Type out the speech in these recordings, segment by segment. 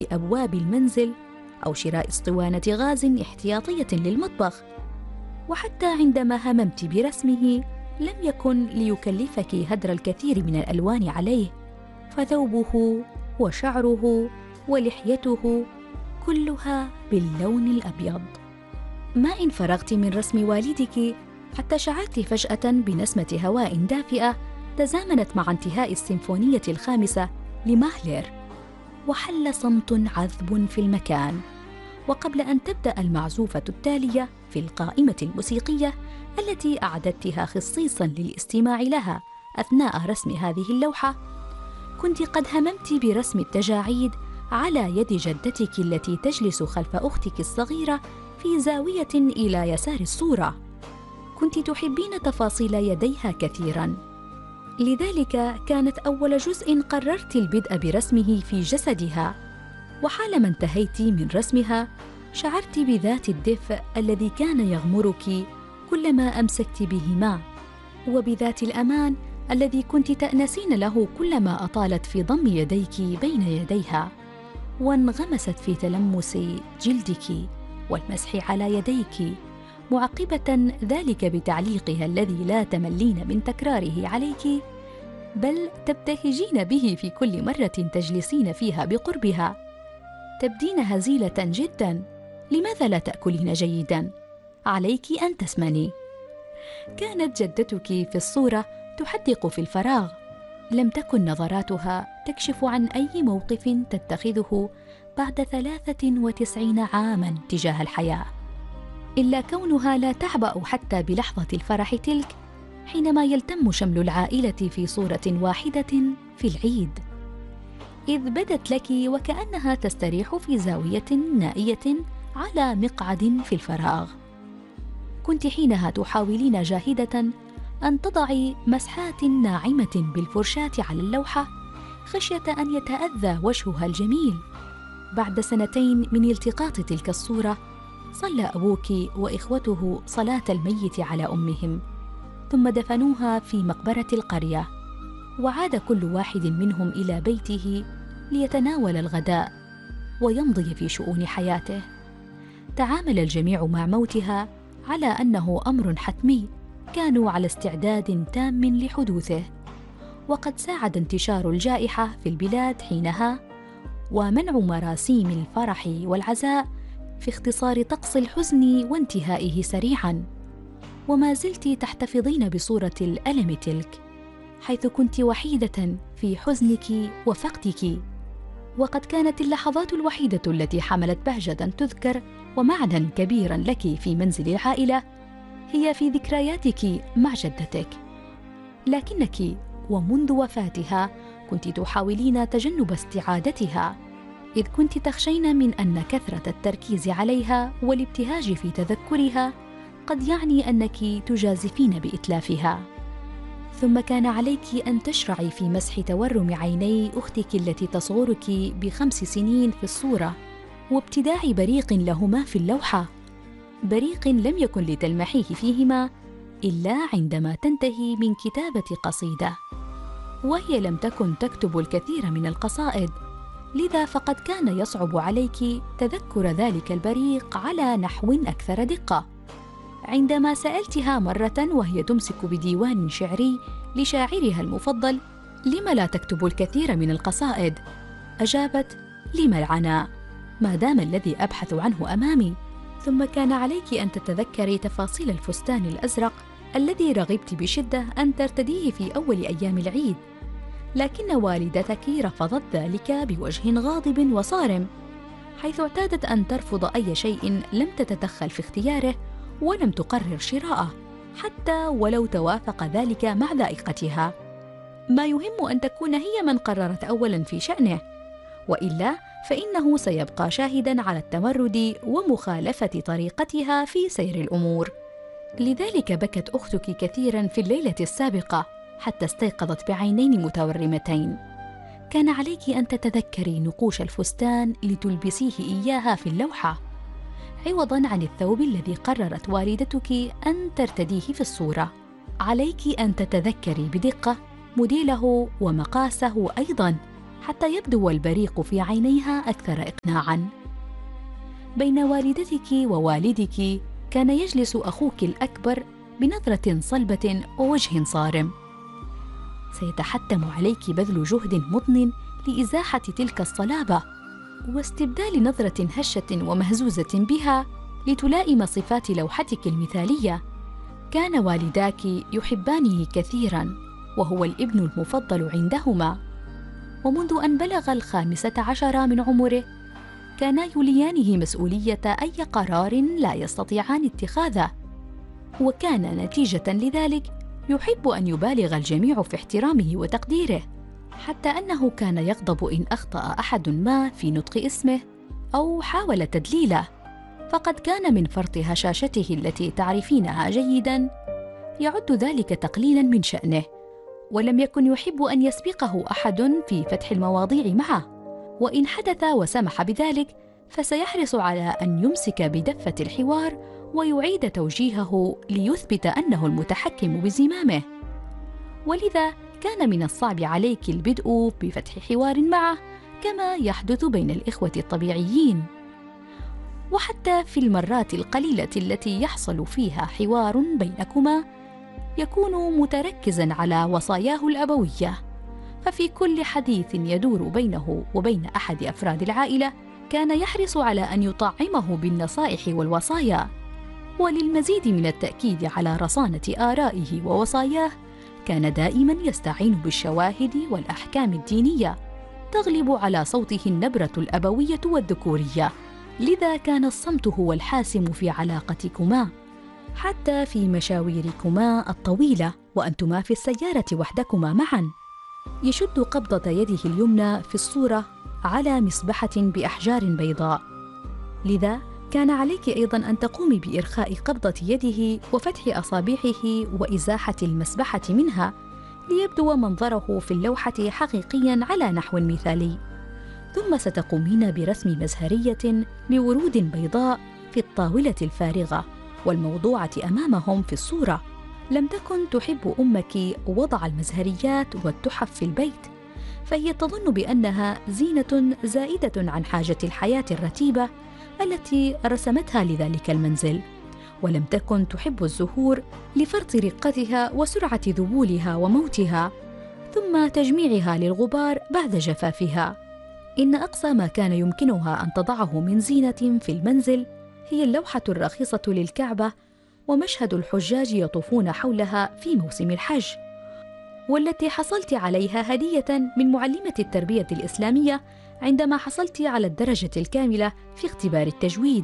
أبواب المنزل أو شراء اسطوانة غاز احتياطية للمطبخ. وحتى عندما هممت برسمه لم يكن ليكلفك هدر الكثير من الألوان عليه، فثوبه وشعره ولحيته كلها باللون الأبيض. ما إن فرغت من رسم والدك حتى شعرت فجأة بنسمة هواء دافئة تزامنت مع انتهاء السيمفونية الخامسة لماهلر، وحل صمت عذب في المكان. وقبل أن تبدأ المعزوفة التالية في القائمة الموسيقية التي أعددتها خصيصاً للاستماع لها أثناء رسم هذه اللوحة، كنت قد هممت برسم التجاعيد على يد جدتك التي تجلس خلف أختك الصغيرة في زاوية إلى يسار الصورة. كنت تحبين تفاصيل يديها كثيراً، لذلك كانت أول جزء قررت البدء برسمه في جسدها. وحالما انتهيت من رسمها شعرت بذات الدفء الذي كان يغمرك كلما أمسكت بهما، وبذات الأمان الذي كنت تأنسين له كلما أطالت في ضم يديك بين يديها، وانغمست في تلمس جلدك والمسح على يديك، معقبة ذلك بتعليقها الذي لا تملين من تكراره عليك، بل تبتهجين به في كل مرة تجلسين فيها بقربها. تبدين هزيلة جدا، لماذا لا تأكلين جيدا؟ عليك أن تسمني. كانت جدتك في الصورة تحدق في الفراغ، لم تكن نظراتها تكشف عن أي موقف تتخذه بعد 93 عاما تجاه الحياة، إلا كونها لا تعبأ حتى بلحظة الفرح تلك حينما يلتم شمل العائلة في صورة واحدة في العيد، إذ بدت لك وكأنها تستريح في زاوية نائية على مقعد في الفراغ. كنت حينها تحاولين جاهدة أن تضعي مسحات ناعمة بالفرشاة على اللوحة خشية أن يتأذى وجهها الجميل. بعد 2 من التقاط تلك الصورة صلى أبوك وإخوته صلاة الميت على أمهم، ثم دفنوها في مقبرة القرية، وعاد كل واحد منهم إلى بيته ليتناول الغداء ويمضي في شؤون حياته. تعامل الجميع مع موتها على أنه أمر حتمي، كانوا على استعداد تام لحدوثه. وقد ساعد انتشار الجائحة في البلاد حينها ومنع مراسيم الفرح والعزاء في اختصار طقس الحزن وانتهائه سريعاً. وما زلت تحتفظين بصورة الألم تلك، حيث كنت وحيدة في حزنك وفقدك. وقد كانت اللحظات الوحيدة التي حملت بهجة تذكر ومعنى كبيراً لك في منزل العائلة هي في ذكرياتك مع جدتك، لكنك ومنذ وفاتها كنت تحاولين تجنب استعادتها، إذ كنت تخشين من أن كثرة التركيز عليها والابتهاج في تذكرها قد يعني أنك تجازفين بإتلافها. ثم كان عليك أن تشرعي في مسح تورم عيني أختك التي تصغرك ب5 سنين في الصورة، وابتداع بريق لهما في اللوحة، بريق لم يكن لتلمحيه فيهما إلا عندما تنتهي من كتابة قصيدة، وهي لم تكن تكتب الكثير من القصائد، لذا فقد كان يصعب عليك تذكر ذلك البريق على نحو أكثر دقة. عندما سألتها مرة وهي تمسك بديوان شعري لشاعرها المفضل لم لا تكتب الكثير من القصائد، أجابت: لم العناء ما دام الذي أبحث عنه أمامي. ثم كان عليك أن تتذكري تفاصيل الفستان الأزرق الذي رغبت بشدة أن ترتديه في أول أيام العيد، لكن والدتك رفضت ذلك بوجه غاضب وصارم، حيث اعتادت أن ترفض أي شيء لم تتدخل في اختياره ولم تقرر شراءه، حتى ولو توافق ذلك مع ذائقتها. ما يهم أن تكون هي من قررت أولاً في شأنه، وإلا فإنه سيبقى شاهداً على التمرد ومخالفة طريقتها في سير الأمور. لذلك بكت أختك كثيراً في الليلة السابقة حتى استيقظت بعينين متورمتين. كان عليك أن تتذكري نقوش الفستان لتلبسيه إياها في اللوحة، عوضاً عن الثوب الذي قررت والدتك أن ترتديه في الصورة. عليك أن تتذكري بدقة موديله ومقاسه أيضاً، حتى يبدو البريق في عينيها أكثر إقناعاً. بين والدتك ووالدك كان يجلس أخوك الأكبر بنظرة صلبة ووجه صارم. سيتحتم عليك بذل جهد مضن لإزاحة تلك الصلابة واستبدال نظرة هشة ومهزوزة بها لتلائم صفات لوحتك المثالية. كان والداك يحبانه كثيراً، وهو الابن المفضل عندهما، ومنذ أن بلغ 15 من عمره كانا يوليانه مسؤولية أي قرار لا يستطيعان اتخاذه، وكان نتيجة لذلك يحب أن يبالغ الجميع في احترامه وتقديره، حتى أنه كان يغضب إن أخطأ أحد ما في نطق اسمه أو حاول تدليله، فقد كان من فرط هشاشته التي تعرفينها جيداً يعد ذلك تقليلاً من شأنه، ولم يكن يحب أن يسبقه أحد في فتح المواضيع معه، وإن حدث وسمح بذلك فسيحرص على أن يمسك بدفة الحوار ويعيد توجيهه ليثبت أنه المتحكم بزمامه. ولذا كان من الصعب عليك البدء بفتح حوار معه كما يحدث بين الإخوة الطبيعيين. وحتى في المرات القليلة التي يحصل فيها حوار بينكما يكون متركزاً على وصاياه الأبوية، ففي كل حديث يدور بينه وبين أحد أفراد العائلة كان يحرص على أن يطعمه بالنصائح والوصايا. وللمزيد من التأكيد على رصانة آرائه ووصاياه كان دائماً يستعين بالشواهد والأحكام الدينية تغلب على صوته النبرة الأبوية والذكورية. لذا كان الصمت هو الحاسم في علاقتكما، حتى في مشاويركما الطويلة وأنتما في السيارة وحدكما معاً. يشد قبضة يده اليمنى في الصورة على مصبحة بأحجار بيضاء، لذا كان عليك أيضاً أن تقومي بإرخاء قبضة يده وفتح أصابعه وإزاحة المسبحة منها ليبدو منظره في اللوحة حقيقياً على نحو مثالي. ثم ستقومين برسم مزهرية بورود بيضاء في الطاولة الفارغة والموضوعة أمامهم في الصورة. لم تكن تحب أمك وضع المزهريات والتحف في البيت، فهي تظن بأنها زينة زائدة عن حاجة الحياة الرتيبة التي رسمتها لذلك المنزل، ولم تكن تحب الزهور لفرط رقتها وسرعة ذبولها وموتها ثم تجميعها للغبار بعد جفافها. إن أقصى ما كان يمكنها أن تضعه من زينة في المنزل هي اللوحة الرخيصة للكعبة ومشهد الحجاج يطوفون حولها في موسم الحج، والتي حصلت عليها هدية من معلمة التربية الإسلامية عندما حصلت على الدرجة الكاملة في اختبار التجويد،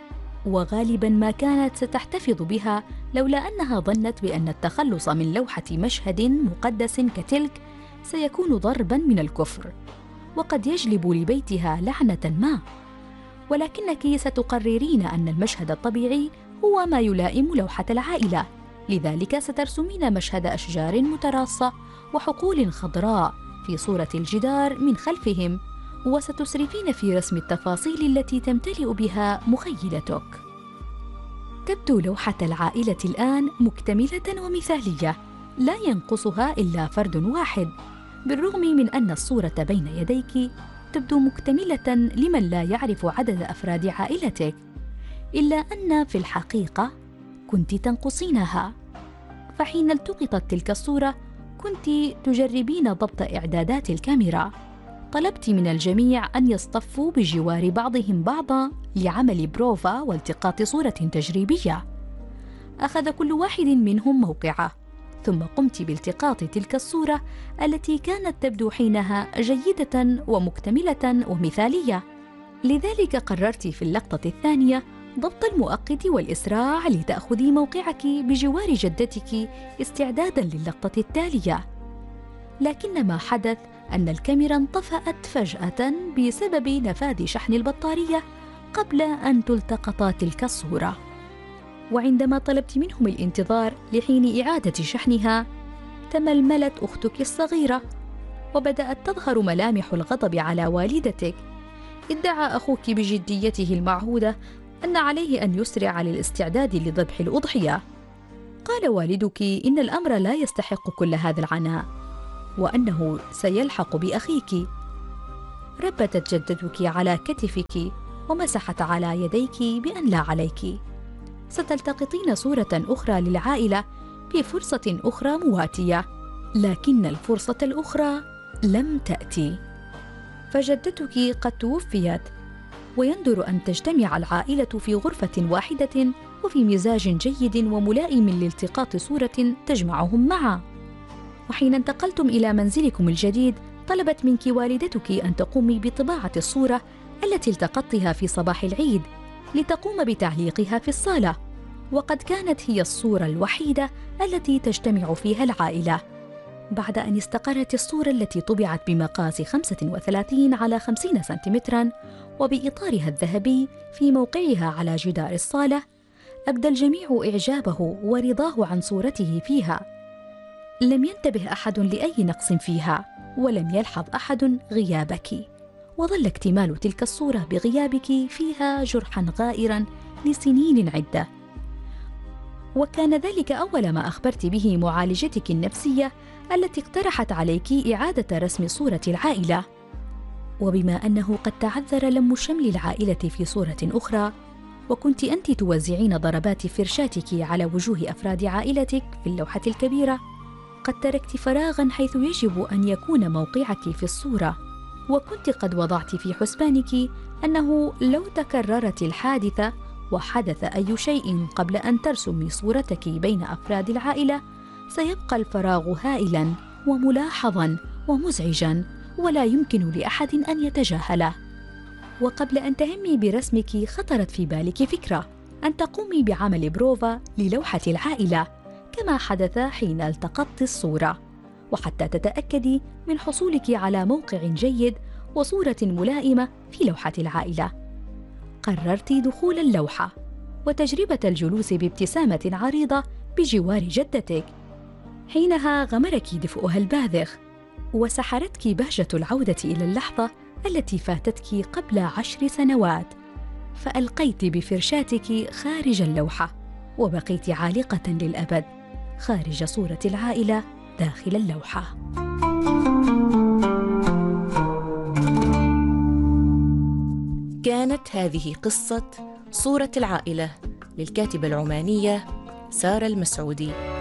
وغالباً ما كانت ستحتفظ بها لولا أنها ظنت بأن التخلص من لوحة مشهد مقدس كتلك سيكون ضرباً من الكفر وقد يجلب لبيتها لعنة ما. ولكنك ستقررين أن المشهد الطبيعي هو ما يلائم لوحة العائلة، لذلك سترسمين مشهد أشجار متراصة وحقول خضراء في صورة الجدار من خلفهم، وستسرفين في رسم التفاصيل التي تمتلئ بها مخيلتك. تبدو لوحة العائلة الآن مكتملة ومثالية لا ينقصها إلا فرد واحد، بالرغم من أن الصورة بين يديك تبدو مكتملة لمن لا يعرف عدد أفراد عائلتك، إلا أن في الحقيقة كنت تنقصينها. فحين التقطت تلك الصورة كنت تجربين ضبط إعدادات الكاميرا، طلبت من الجميع أن يصطفوا بجوار بعضهم بعضا لعمل بروفا والتقاط صورة تجريبية. أخذ كل واحد منهم موقعه، ثم قمت بالتقاط تلك الصورة التي كانت تبدو حينها جيدة ومكتملة ومثالية. لذلك قررت في اللقطة الثانية ضبط المؤقت والإسراع لتأخذي موقعك بجوار جدتك استعداداً للقطة التالية. لكن ما حدث أن الكاميرا انطفأت فجأة بسبب نفاذ شحن البطارية قبل أن تلتقط تلك الصورة، وعندما طلبت منهم الانتظار لحين إعادة شحنها تململت أختك الصغيرة وبدأت تظهر ملامح الغضب على والدتك. ادعى أخوك بجديته المعهودة أن عليه أن يسرع للاستعداد لذبح الأضحية. قال والدك إن الأمر لا يستحق كل هذا العناء، وأنه سيلحق بأخيك، ربتت جدتك على كتفك ومسحت على يديك بأن لا عليك. ستلتقطين صورة أخرى للعائلة في فرصة أخرى مواتية، لكن الفرصة الأخرى لم تأتي، فجدتك قد توفيت، ويندر أن تجتمع العائلة في غرفة واحدة وفي مزاج جيد وملائم لالتقاط صورة تجمعهم معا. وحين انتقلتم إلى منزلكم الجديد، طلبت منك والدتك أن تقومي بطباعة الصورة التي التقطتها في صباح العيد لتقوم بتعليقها في الصالة، وقد كانت هي الصورة الوحيدة التي تجتمع فيها العائلة. بعد أن استقرت الصورة التي طبعت بمقاس 35 على 50 سنتيمتراً وبإطارها الذهبي في موقعها على جدار الصالة، أبدى الجميع إعجابه ورضاه عن صورته فيها. لم ينتبه أحد لأي نقص فيها، ولم يلحظ أحد غيابك، وظل اكتمال تلك الصورة بغيابك فيها جرحاً غائراً لسنين عدة. وكان ذلك أول ما أخبرت به معالجتك النفسية التي اقترحت عليك إعادة رسم صورة العائلة. وبما أنه قد تعذر لم شمل العائلة في صورة أخرى، وكنت أنت توزعين ضربات فرشاتك على وجوه أفراد عائلتك في اللوحة الكبيرة، قد تركت فراغاً حيث يجب أن يكون موقعك في الصورة، وكنت قد وضعت في حسبانك أنه لو تكررت الحادثة وحدث أي شيء قبل أن ترسمي صورتك بين أفراد العائلة، سيبقى الفراغ هائلاً وملاحظاً ومزعجاً ولا يمكن لأحد أن يتجاهله. وقبل أن تهمي برسمك، خطرت في بالك فكرة أن تقومي بعمل بروفا للوحة العائلة كما حدث حين التقطت الصورة، وحتى تتأكدي من حصولك على موقع جيد وصورة ملائمة في لوحة العائلة، قررت دخول اللوحة وتجربة الجلوس بابتسامة عريضة بجوار جدتك. حينها غمرك دفئها الباذخ، وسحرتك بهجة العودة إلى اللحظة التي فاتتك قبل 10 سنوات، فألقيت بفرشاتك خارج اللوحة، وبقيت عالقة للأبد خارج صورة العائلة داخل اللوحة. كانت هذه قصة صورة العائلة للكاتبة العمانية سارة المسعودي.